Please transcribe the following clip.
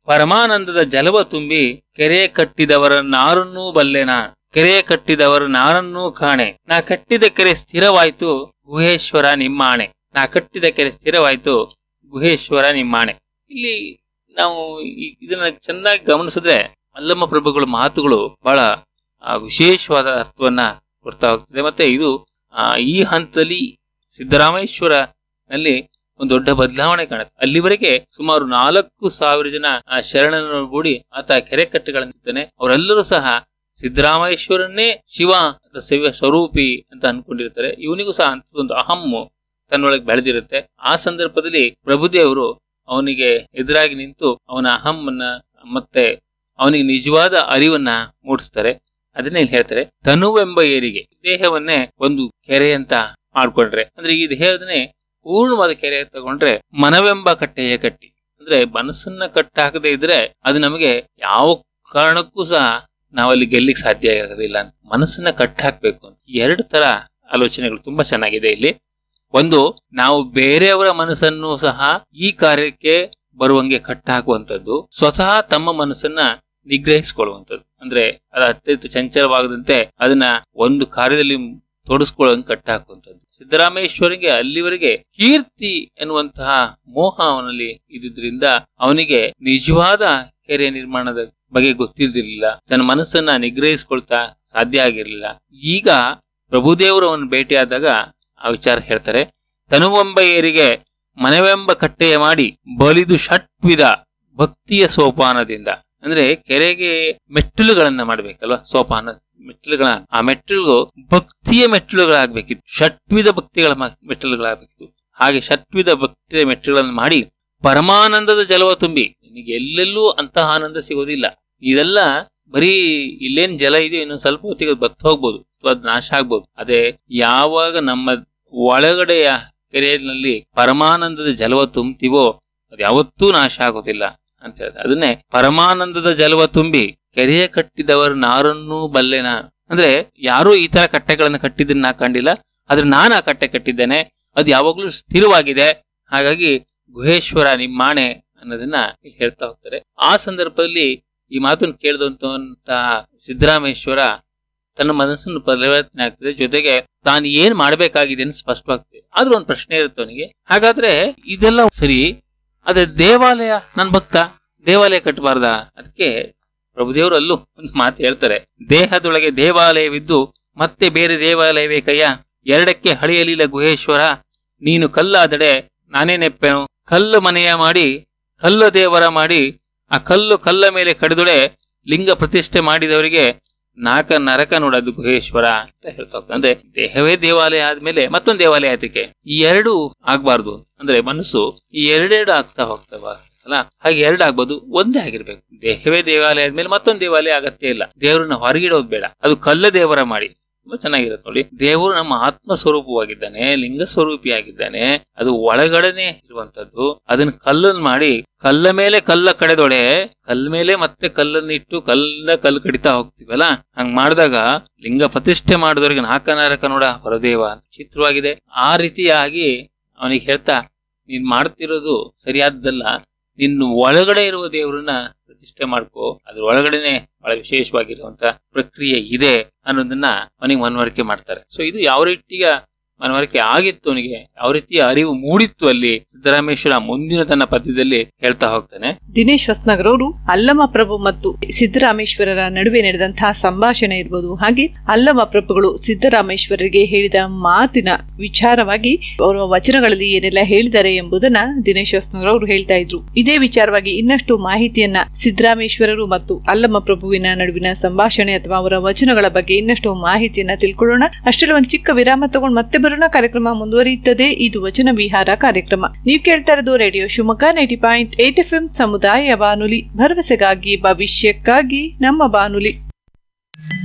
ಪರಮಾನಂದದ ಜಲವ ತುಂಬಿ ಕೆರೆ ಕಟ್ಟಿದವರ ನಾರನ್ನೂ ಬಲ್ಲೆನ, ಕೆರೆ ಕಟ್ಟಿದವರ ನಾರನ್ನೂ ಕಾಣೆ. ನಾ ಕಟ್ಟಿದ ಕೆರೆ ಸ್ಥಿರವಾಯ್ತು ಗುಹೇಶ್ವರ ನಿಮ್ಮಾಣೆ. ನಾ ಕಟ್ಟಿದ ಕೆರೆ ಸ್ಥಿರವಾಯ್ತು ಗುಹೇಶ್ವರ ನಿಮ್ಮಾಣೆ. ಇಲ್ಲಿ ನಾವು ಇದನ್ನ ಚೆನ್ನಾಗಿ ಗಮನಿಸಿದ್ರೆ ಅಲ್ಲಮ್ಮ ಪ್ರಭುಗಳ ಮಾತುಗಳು ಬಹಳ ವಿಶೇಷವಾದ ಅರ್ಥವನ್ನ ಕೊಡ್ತಾ ಹೋಗ್ತದೆ. ಮತ್ತೆ ಇದು ಈ ಹಂತದಲ್ಲಿ ಸಿದ್ದರಾಮೇಶ್ವರನಲ್ಲಿ ಒಂದು ದೊಡ್ಡ ಬದಲಾವಣೆ ಕಾಣುತ್ತೆ. ಅಲ್ಲಿವರೆಗೆ ಸುಮಾರು 4,000 ಜನ ಶರಣರನ್ನು ಗೂಡಿ ಆತ ಕೆರೆ ಕಟ್ಟೆಗಳಂತಿದ್ದಾನೆ. ಅವರೆಲ್ಲರೂ ಸಹ ಸಿದ್ದರಾಮೇಶ್ವರನ್ನೇ ಶಿವ ಶಿವ ಸ್ವರೂಪಿ ಅಂತ ಅನ್ಕೊಂಡಿರ್ತಾರೆ. ಇವನಿಗೂ ಸಹ ಒಂದು ಅಹಮ್ಮು ತನ್ನೊಳಗೆ ಬೆಳೆದಿರುತ್ತೆ. ಆ ಸಂದರ್ಭದಲ್ಲಿ ಪ್ರಭುದೇವರು ಅವನಿಗೆ ಎದುರಾಗಿ ನಿಂತು ಅವನ ಅಹಮ್ಮನ್ನ ಮತ್ತೆ ಅವನಿಗೆ ನಿಜವಾದ ಅರಿವನ್ನ ಮೂಡಿಸ್ತಾರೆ. ಅದನ್ನೇ ಹೇಳ್ತಾರೆ, ತನುವೆಂಬ ಏರಿಗೆ ದೇಹವನ್ನೇ ಒಂದು ಕೆರೆ ಅಂತ ಮಾಡ್ಕೊಂಡ್ರೆ, ಅಂದ್ರೆ ಈ ದೇಹದನ್ನೇ ಪೂರ್ಣವಾದ ಕೆರೆ ತಗೊಂಡ್ರೆ ಮನವೆಂಬ ಕಟ್ಟೆಯ ಕಟ್ಟಿ, ಅಂದ್ರೆ ಮನಸ್ಸನ್ನ ಕಟ್ಟಾಕದೇ ಇದ್ರೆ ಅದು ನಮಗೆ ಯಾವ ಕಾರಣಕ್ಕೂ ಸಹ ನಾವಲ್ಲಿ ಗೆಲ್ಲಿಕ್ ಸಾಧ್ಯ ಆಗೋದಿಲ್ಲ ಅಂತ. ಮನಸ್ಸನ್ನ ಕಟ್ಟಾಕ್ಬೇಕು ಅಂತ 2 ತರ ಆಲೋಚನೆಗಳು ತುಂಬಾ ಚೆನ್ನಾಗಿದೆ ಇಲ್ಲಿ. ಒಂದು, ನಾವು ಬೇರೆಯವರ ಮನಸ್ಸನ್ನು ಸಹ ಈ ಕಾರ್ಯಕ್ಕೆ ಬರುವಂಗೆ ಕಟ್ಟಾಕುವಂಥದ್ದು, ಸ್ವತಃ ತಮ್ಮ ಮನಸ್ಸನ್ನ ನಿಗ್ರಹಿಸಿಕೊಳ್ಳುವಂಥದ್ದು. ಅಂದ್ರೆ ಅದು ಅತ್ಯಂತ ಚಂಚಲವಾಗದಂತೆ ಅದನ್ನ ಒಂದು ಕಾರ್ಯದಲ್ಲಿ ತೊಡಸ್ಕೊಳ್ಳೋಂಗೆ ಕಟ್ಟಾಕುವಂಥದ್ದು. ಸಿದ್ದರಾಮೇಶ್ವರಿಗೆ ಅಲ್ಲಿವರೆಗೆ ಕೀರ್ತಿ ಎನ್ನುವಂತಹ ಮೋಹ ಅವನಲ್ಲಿ ಇದ್ದಿದ್ರಿಂದ ಅವನಿಗೆ ನಿಜವಾದ ಕೆರೆ ನಿರ್ಮಾಣದ ಬಗ್ಗೆ ಗೊತ್ತಿರಲಿಲ್ಲ. ತನ್ನ ಮನಸ್ಸನ್ನ ನಿಗ್ರಹಿಸಿಕೊಳ್ತಾ ಸಾಧ್ಯ ಆಗಿರ್ಲಿಲ್ಲ. ಈಗ ಪ್ರಭುದೇವರು ಅವನು ಭೇಟಿಯಾದಾಗ ಆ ವಿಚಾರ ಹೇಳ್ತಾರೆ. ತನುವೆಂಬ ಏರಿಗೆ ಮನವೆಂಬ ಕಟ್ಟೆಯ ಮಾಡಿ ಬಲಿದು ಷಟ್ವಿಧ ಭಕ್ತಿಯ ಸೋಪಾನದಿಂದ, ಅಂದ್ರೆ ಕೆರೆಗೆ ಮೆಟ್ಟಿಲುಗಳನ್ನ ಮಾಡ್ಬೇಕಲ್ವಾ, ಸೋಪಾನ ಮೆಟ್ಟಿಲುಗಳ, ಆ ಮೆಟ್ಟಿಲು ಭಕ್ತಿಯ ಮೆಟ್ಟಿಲುಗಳಾಗ್ಬೇಕಿತ್ತು, ಷಟ್ವಿಧ ಭಕ್ತಿಗಳ ಮೆಟ್ಟಿಲುಗಳಾಗಬೇಕಿತ್ತು. ಹಾಗೆ ಷಟ್ವಿಧ ಭಕ್ತಿಯ ಮೆಟ್ಟಿಲುಗಳನ್ನು ಮಾಡಿ ಪರಮಾನಂದದ ಜಲವ ತುಂಬಿ, ನಿನಗೆ ಎಲ್ಲೆಲ್ಲೂ ಅಂತಹ ಆನಂದ ಸಿಗೋದಿಲ್ಲ. ಇದೆಲ್ಲ ಬರೀ ಇಲ್ಲೇನ್ ಜಲ ಇದೆಯೋ ಇನ್ನೊಂದು ಸ್ವಲ್ಪ ಹೊತ್ತಿಗೆ ಬತ್ತು ಹೋಗ್ಬೋದು ಅಥವಾ ಅದು ನಾಶ ಆಗ್ಬೋದು. ಅದೇ ಯಾವಾಗ ನಮ್ಮ ಒಳಗಡೆಯ ಕೆರೆಯಲ್ಲಿ ಪರಮಾನಂದದ ಜಲವ ತುಂಬ್ತೀವೋ ಅದು ಯಾವತ್ತೂ ನಾಶ ಆಗೋದಿಲ್ಲ ಅಂತ ಹೇಳಿದ್ರೆ, ಅದನ್ನೇ ಪರಮಾನಂದದ ಜಲವ ತುಂಬಿ ಕೆರೆಯ ಕಟ್ಟಿದವರ ನಾರನ್ನೂ ಬಲ್ಲೆನ. ಅಂದ್ರೆ ಯಾರು ಈ ತರ ಕಟ್ಟೆಗಳನ್ನ ಕಟ್ಟಿದ್ದನ್ನ ನಾ ಕಂಡಿಲ್ಲ, ಆದ್ರೆ ನಾನು ಆ ಕಟ್ಟೆ ಕಟ್ಟಿದ್ದೇನೆ, ಅದು ಯಾವಾಗ್ಲೂ ಸ್ಥಿರವಾಗಿದೆ. ಹಾಗಾಗಿ ಗುಹೇಶ್ವರ ನಿಮ್ಮಾಣೆ ಅನ್ನೋದನ್ನ ಹೇಳ್ತಾ ಹೋಗ್ತಾರೆ. ಆ ಸಂದರ್ಭದಲ್ಲಿ ಈ ಮಾತನ್ನು ಕೇಳಿದಂತಹ ಸಿದ್ದರಾಮೇಶ್ವರ ತನ್ನ ಮನಸ್ಸನ್ನು ಪರಿವರ್ತನೆ ಆಗ್ತದೆ, ಜೊತೆಗೆ ತಾನು ಏನ್ ಮಾಡ್ಬೇಕಾಗಿದೆ ಅಂತ ಸ್ಪಷ್ಟವಾಗ್ತದೆ. ಆದ್ರೂ ಒಂದು ಪ್ರಶ್ನೆ ಇರುತ್ತೆ ಅವನಿಗೆ, ಹಾಗಾದ್ರೆ ಇದೆಲ್ಲ ಸರಿ, ಅದೇ ದೇವಾಲಯ, ನನ್ ಭಕ್ತ ದೇವಾಲಯ ಕಟ್ಟಬಾರ್ದ? ಅದಕ್ಕೆ ಪ್ರಭುದೇವರು ಅಲ್ಲೂ ಒಂದು ಮಾತು ಹೇಳ್ತಾರೆ, ದೇಹದೊಳಗೆ ದೇವಾಲಯವಿದ್ದು ಮತ್ತೆ ಬೇರೆ ದೇವಾಲಯವೇ ಕಯ್ಯ, ಎರಡಕ್ಕೆ ಹಳಿಯಲಿಲ್ಲ ಗುಹೇಶ್ವರ, ನೀನು ಕಲ್ಲಾದಡೆ ನಾನೇ ನೆಪ್ಪೆನು, ಕಲ್ಲು ಮನೆಯ ಮಾಡಿ ಕಲ್ಲು ದೇವರ ಮಾಡಿ ಆ ಕಲ್ಲ ಮೇಲೆ ಕಡಿದೊಡೆ ಲಿಂಗ ಪ್ರತಿಷ್ಠೆ ಮಾಡಿದವರಿಗೆ ನಾಕ ನರಕ ನೋಡೋದು ಗುಹೇಶ್ವರ ಅಂತ ಹೇಳ್ತಾ ಹೋಗ್ತಾರೆ. ಅಂದ್ರೆ ದೇಹವೇ ದೇವಾಲಯ ಆದ್ಮೇಲೆ ಮತ್ತೊಂದು ದೇವಾಲಯ ಆಯ್ತಕ್ಕೆ, ಈ ಎರಡು ಆಗ್ಬಾರ್ದು. ಅಂದ್ರೆ ಮನಸ್ಸು ಈ ಎರಡೆರಡು ಆಗ್ತಾ ಹೋಗ್ತಾವ ಅಲ್ಲ, ಹಾಗೆ 2 ಆಗ್ಬೋದು, ಒಂದೇ ಆಗಿರ್ಬೇಕು. ದೇಹವೇ ದೇವಾಲಯ ಆದ್ಮೇಲೆ ಮತ್ತೊಂದು ದೇವಾಲಯ ಅಗತ್ಯ ಇಲ್ಲ. ದೇವ್ರನ್ನ ಹೊರಗಿಡೋದು ಬೇಡ, ಅದು ಕಲ್ಲ ದೇವರ ಮಾಡಿ. ತುಂಬಾ ಚೆನ್ನಾಗಿರುತ್ತೆ ನೋಡಿ. ದೇವರು ನಮ್ಮ ಆತ್ಮ ಸ್ವರೂಪವಾಗಿದ್ದಾನೆ, ಲಿಂಗ ಸ್ವರೂಪಿಯಾಗಿದ್ದಾನೆ, ಅದು ಒಳಗಡೆನೆ ಇರುವಂತದ್ದು. ಅದನ್ನ ಕಲ್ಲನ್ನು ಮಾಡಿ ಕಲ್ಲ ಮೇಲೆ ಕಲ್ಲ ಕಡೆದೊಳೆ, ಕಲ್ಲ ಮೇಲೆ ಮತ್ತೆ ಕಲ್ಲನ್ನು ಇಟ್ಟು ಕಲ್ಲು ಕಡಿತಾ ಹೋಗ್ತೀವಲ್ಲ, ಹಂಗ್ ಮಾಡಿದಾಗ ಲಿಂಗ ಪ್ರತಿಷ್ಠೆ ಮಾಡಿದವರಿಗೆ ನಾಕ ನರಕ ನೋಡ ಹೊರದೇವ ಅಂತ ಚಿತ್ರವಾಗಿದೆ. ಆ ರೀತಿಯಾಗಿ ಅವನಿಗೆ ಹೇಳ್ತಾ, ನೀನ್ ಮಾಡ್ತಿರೋದು ಸರಿಯಾದ್ದಲ್ಲ, ನಿನ್ನ ಒಳಗಡೆ ಇರುವ ದೇವರನ್ನ ಪ್ರತಿಷ್ಠೆ ಮಾಡ್ಕೋ, ಅದ್ರ ಒಳಗಡೆನೆ ಬಹಳ ವಿಶೇಷವಾಗಿರುವಂತ ಪ್ರಕ್ರಿಯೆ ಇದೆ ಅನ್ನೋದನ್ನ ಅವನಿಗೆ ಮನವರಿಕೆ ಮಾಡ್ತಾರೆ. ಸೊ ಇದು ಯಾವ ರೀತಿಯ ಮನವರಿಕೆ ಆಗಿತ್ತು, ಅವನಿಗೆ ಯಾವ ರೀತಿಯ ಅರಿವು ಮೂಡಿತ್ತು ಅಲ್ಲಿ ಸಿದ್ದರಾಮೇಶ್ವರ ಮುಂದಿನ ತನ್ನ ಪದ್ಯದಲ್ಲಿ ಹೇಳ್ತಾ ಹೋಗ್ತಾನೆ. ದಿನೇಶ್ ಹೊಸನಗರ್ ಅವರು ಅಲ್ಲಮ ಪ್ರಭು ಮತ್ತು ಸಿದ್ದರಾಮೇಶ್ವರರ ನಡುವೆ ನಡೆದಂತಹ ಸಂಭಾಷಣೆ ಇರ್ಬೋದು, ಹಾಗೆ ಅಲ್ಲಮ ಪ್ರಭುಗಳು ಸಿದ್ದರಾಮೇಶ್ವರರಿಗೆ ಹೇಳಿದ ಮಾತಿನ ವಿಚಾರವಾಗಿ ಅವರ ವಚನಗಳಲ್ಲಿ ಏನೆಲ್ಲ ಹೇಳಿದ್ದಾರೆ ಎಂಬುದನ್ನ ದಿನೇಶ್ ಹೊಸನಗರ್ ಅವರು ಹೇಳ್ತಾ ಇದ್ರು. ಇದೇ ವಿಚಾರವಾಗಿ ಇನ್ನಷ್ಟು ಮಾಹಿತಿಯನ್ನ ಸಿದ್ದರಾಮೇಶ್ವರರು ಮತ್ತು ಅಲ್ಲಮ ಪ್ರಭುವಿನ ನಡುವಿನ ಸಂಭಾಷಣೆ ಅಥವಾ ಅವರ ವಚನಗಳ ಬಗ್ಗೆ ಇನ್ನಷ್ಟು ಮಾಹಿತಿಯನ್ನ ತಿಳ್ಕೊಳ್ಳೋಣ. ಅಷ್ಟರಲ್ಲಿ ಒಂದು ಚಿಕ್ಕ ವಿರಾಮ ತಗೊಂಡು ಮತ್ತೆ ಬರೋಣ. ಕಾರ್ಯಕ್ರಮ ಮುಂದುವರಿಯುತ್ತದೆ. ಇದು ವಚನ ವಿಹಾರ ಕಾರ್ಯಕ್ರಮ. ನೀವು ಕೇಳ್ತಾ ಇರೋದು ರೇಡಿಯೋ ಶಿವಮೊಗ್ಗ 90.8 FM ಸಮುದಾಯ ಬಾನುಲಿ, ಭರವಸೆಗಾಗಿ ಭವಿಷ್ಯಕ್ಕಾಗಿ ನಮ್ಮ ಬಾನುಲಿ.